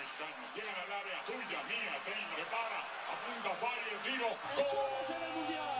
mexicanos. Llegan al área, tuya, mía, Treina, prepara, apunta, falla, el tiro. ¡Gol! ¡Mundial!